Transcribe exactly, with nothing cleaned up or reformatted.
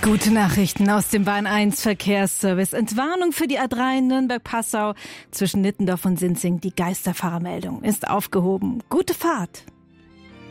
Gute Nachrichten aus dem Bahn eins Verkehrsservice. Entwarnung für die A drei Nürnberg-Passau zwischen Nittendorf und Sinzing. Die Geisterfahrermeldung ist aufgehoben. Gute Fahrt!